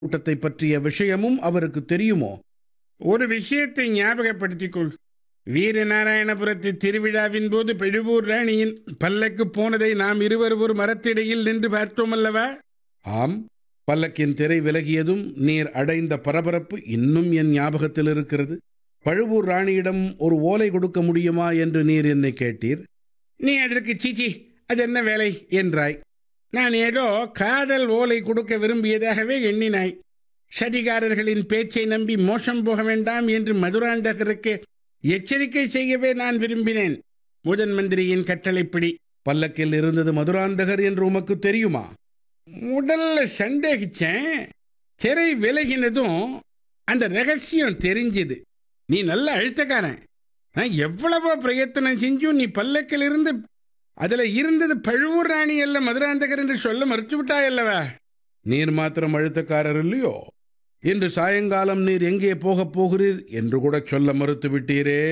கூட்டத்தை பற்றிய விஷயமும் அவருக்கு தெரியுமோ? ஒரு விஷயத்தை ஞாபகப்படுத்திக்கொள். வீரநாராயணபுரத்து திருவிழாவின் போது பெழுவூர் ராணியின் பல்லக்கு போனதை நாம் இருவர் ஒரு மரத்திடையில் நின்று பார்த்தோம் அல்லவா? ஆம், பல்லக்கின் திரை விலகியதும் நீர் அடைந்த பரபரப்பு இன்னும் என் ஞாபகத்தில் இருக்கிறது. பழுவூர் ராணியிடம் ஒரு ஓலை கொடுக்க முடியுமா என்று நீர் என்னை கேட்டீர். நீ அதற்கு சீச்சி, அது என்ன வேலை என்றாய். நான் ஏதோ காதல் ஓலை கொடுக்க விரும்பியதாகவே எண்ணினாய். சதிகாரர்களின் பேச்சை நம்பி மோசம் போக வேண்டாம் என்று மதுராந்தகருக்கு எச்சரிக்கை செய்யவே நான் விரும்பினேன். முதன் மந்திரியின் கட்டளைப்படி. பல்லக்கில் இருந்தது மதுராந்தகர் என்று உமக்கு தெரியுமா? முதல்ல சந்தேகிச்சேன். திரை விலகினதும் அந்த ரகசியம் தெரிஞ்சது. நீ நல்ல அழுத்தக்காரன். நான் எவ்வளவோ பிரயத்தனம் செஞ்சும் நீ பல்லக்கில் இருந்து அதுல இருந்தது பழுவூர் ராணி அல்ல மதுராந்தகர் என்று சொல்ல மறுத்து விட்டாயல்லவா? நீர் மாத்திரம் அழுத்தக்காரர் இல்லையோ? இன்று சாயங்காலம் நீர் எங்கே போகப் போகிறீர் என்று கூட சொல்ல மறுத்து விட்டீரே.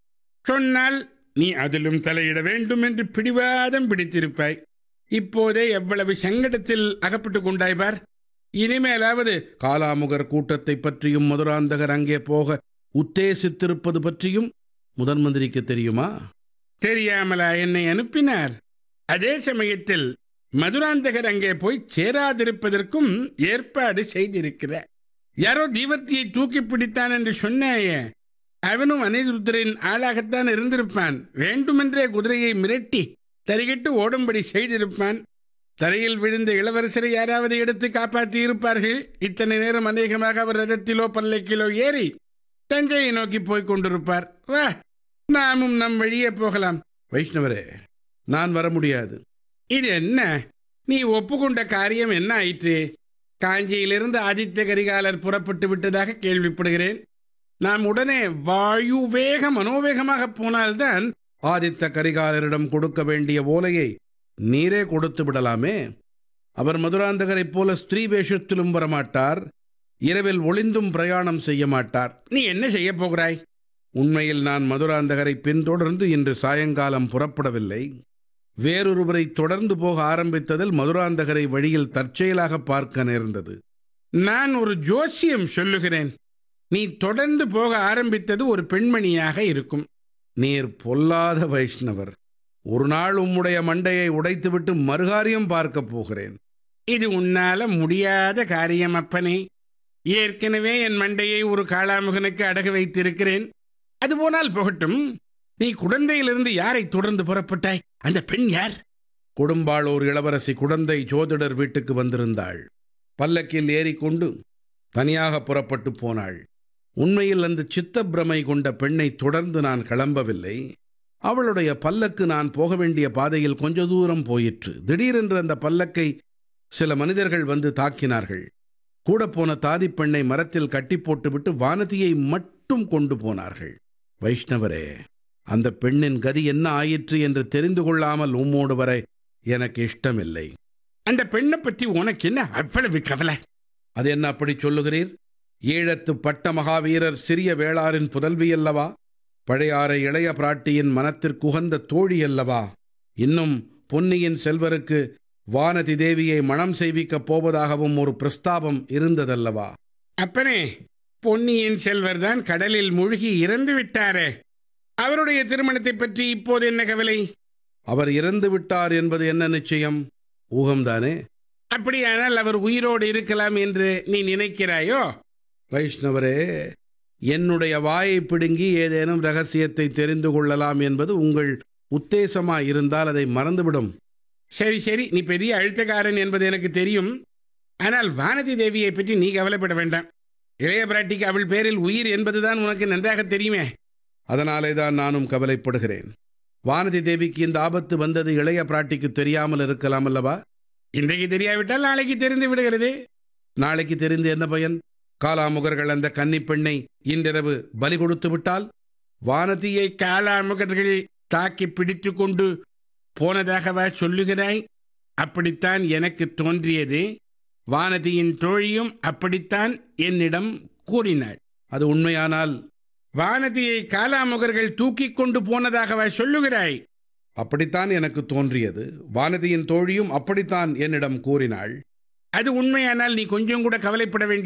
சொன்னால் நீ அதிலும் தலையிட வேண்டும் என்று பிடிவாதம் பிடித்திருப்பாய். இப்போதே எவ்வளவு சங்கடத்தில் அகப்பட்டு கொண்டாய் பார். இனிமேலாவது காலாமுகர் கூட்டத்தை பற்றியும் மதுராந்தகர் அங்கே போக உத்தேசித்திருப்பது பற்றியும் முதன் மந்திரிக்கு தெரியுமா? தெரியாமலா என்னை அனுப்பினார்? அதே சமயத்தில் மதுராந்தகர் அங்கே போய் சேராதிருப்பதற்கும் ஏற்பாடு செய்திருக்கிறார். யாரோ தீவர்த்தியை தூக்கி பிடித்தான் என்று சொன்னாயே, அவனும் அனிருத்தரின் ஆளாகத்தான் இருந்திருப்பான். வேண்டுமென்றே குதிரையை மிரட்டி தறிகிட்டு ஓடும்படி செய்திருப்பான். தரையில் விழுந்த இளவரசரை யாராவது எடுத்து காப்பாற்றி இருப்பார்கள். இத்தனை நேரம் அநேகமாக அவர் ரதத்திலோ பல்லக்கிலோ ஏறி தஞ்சையை நோக்கி போய்க் கொண்டிருப்பார். வா, நாமும் நம் வழியே போகலாம். வைஷ்ணவரே, நான் வர முடியாது. இது என்ன? நீ ஒப்புக்கொண்ட காரியம் என்ன ஆயிற்று? காஞ்சியிலிருந்து ஆதித்த கரிகாலர் புறப்பட்டு விட்டதாக கேள்விப்படுகிறேன். நாம் உடனே வாயு வேக மனோவேகமாக போனால்தான். ஆதித்த கரிகாலரிடம் கொடுக்க வேண்டிய ஓலையை நீரே கொடுத்து விடலாமே. அவர் மதுராந்தகரைப் போல ஸ்திரீ வேஷத்திலும் வரமாட்டார். இரவில் ஒளிந்தும் பிரயாணம் செய்ய மாட்டார். நீ என்ன செய்ய போகிறாய்? உண்மையில் நான் மதுராந்தகரை பின்தொடர்ந்து இன்று சாயங்காலம் புறப்படவில்லை. வேறொருவரை தொடர்ந்து போக ஆரம்பித்ததில் மதுராந்தகரை வழியில் தற்செயலாக பார்க்க நேர்ந்தது. நான் ஒரு ஜோசியம் சொல்லுகிறேன். நீ தொடர்ந்து போக ஆரம்பித்தது ஒரு பெண்மணியாக இருக்கும். நீர் பொல்லாத வைஷ்ணவர். ஒரு நாள் உம்முடைய மண்டையை உடைத்துவிட்டு மறுகாரியம் பார்க்கப் போகிறேன். இது உன்னால முடியாத காரியம் அப்பனே. ஏற்கனவே என் மண்டையை ஒரு காளாமுகனுக்கு அடகு வைத்திருக்கிறேன். அது போனால் போகட்டும். நீ குடந்தையிலிருந்து யாரை தொடர்ந்து புறப்பட்டாய்? அந்த பெண் யார்? கொடும்பாளூர் இளவரசி குடந்தை ஜோதிடர் வீட்டுக்கு வந்திருந்தாள். பல்லக்கில் ஏறிக்கொண்டு தனியாக புறப்பட்டு போனாள். உண்மையில் அந்த சித்தப்பிரமை கொண்ட பெண்ணை தொடர்ந்து நான் கிளம்பவில்லை. அவளுடைய பல்லக்கு நான் போக வேண்டிய பாதையில் கொஞ்ச தூரம் போயிற்று. திடீரென்று அந்த பல்லக்கை சில மனிதர்கள் வந்து தாக்கினார்கள். கூட போன தாதி பெண்ணை மரத்தில் கட்டி போட்டுவிட்டு வானதியை மட்டும் கொண்டு போனார்கள். வைஷ்ணவரே, அந்த பெண்ணின் கதி என்ன ஆயிற்று என்று தெரிந்து கொள்ளாமல் உம்மோடு வர எனக்கு இஷ்டமில்லை. அந்த பெண்ணை பற்றி உனக்கு என்ன அவ்வளவு கவலை? அது என்ன அப்படி சொல்லுகிறீர்? ஈழத்து பட்ட மகாவீரர் சிறிய வேளாரின் புதல்வி அல்லவா? பழையாறை இளைய பிராட்டியின் மனத்திற்குகந்த தோழி அல்லவா? இன்னும் பொன்னியின் செல்வருக்கு வானதி தேவியை மணம் செய்விக்கப் போவதாகவும் ஒரு பிரஸ்தாபம் இருந்ததல்லவா? அப்பனே, பொன்னியின் செல்வர் தான் கடலில் மூழ்கி இறந்து விட்டாரே. அவருடைய திருமணத்தை பற்றி இப்போது என்ன கவலை? அவர் இறந்து விட்டார் என்பது என்ன நிச்சயம்? ஊகம்தானே? அப்படியானால் அவர் உயிரோடு இருக்கலாம் என்று நீ நினைக்கிறாயோ? வைஷ்ணவரே, என்னுடைய வாயை பிடுங்கி ஏதேனும் ரகசியத்தை தெரிந்து கொள்ளலாம் என்பது உங்கள் உத்தேசமாயிருந்தால் அதை மறந்துவிடும். சரி சரி, நீ பெரிய அழுத்தக்காரன் என்பது எனக்கு தெரியும். ஆனால் வானதி தேவியை பற்றி நீ கவலைப்பட வேண்டாம். இளைய பிராட்டிக்கு அவள் பேரில் உயிர் என்பதுதான் உனக்கு நன்றாக தெரியுமே. அதனாலே தான் நானும் கவலைப்படுகிறேன். வானதி தேவிக்கு இந்த ஆபத்து வந்தது இளைய பிராட்டிக்கு தெரியாமல் இருக்கலாம் அல்லவா? இன்றைக்கு தெரியாவிட்டால் நாளைக்கு தெரிந்து விடுகிறது. நாளைக்கு தெரிந்து என்ன பயன்? காலாமுகர்கள் அந்த கன்னிப்பெண்ணை இன்றிரவு பலி கொடுத்து விட்டால்? வானதியை காலாமுகர்கள் தாக்கி பிடித்து கொண்டு போனதாகவா சொல்லுகிறாய்? அப்படித்தான் எனக்கு தோன்றியது. வானதியின் தோழியும் அப்படித்தான் என்னிடம் கூறினாள். அது உண்மையானால் வானதியை காலாமுகர்கள் தூக்கி கொண்டு போனதாகவா சொல்லுகிறாய்? அப்படித்தான் எனக்கு தோன்றியது. வானதியின் தோழியும் அப்படித்தான் என்னிடம் கூறினாள். அது உண்மையானால் நீ கொஞ்சம் கூட கவலைப்பட வேண்டிய